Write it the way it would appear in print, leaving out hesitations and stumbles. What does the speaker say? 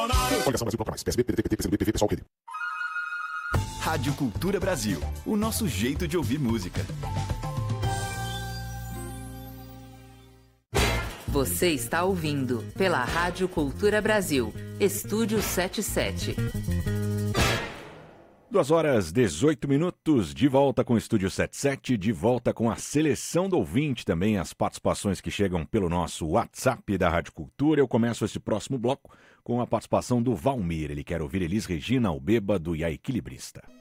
Coligação Brasil Toca Mais. PSB, PDT, PT, PCdoB, PV, PSOL, PD. Rádio Cultura Brasil. O nosso jeito de ouvir música. Você está ouvindo pela Rádio Cultura Brasil, Estúdio 77. 2h18, de volta com o Estúdio 77, de volta com a seleção do ouvinte, também as participações que chegam pelo nosso WhatsApp da Rádio Cultura. Eu começo esse próximo bloco com a participação do Valmir. Ele quer ouvir Elis Regina, o Bêbado e a Equilibrista.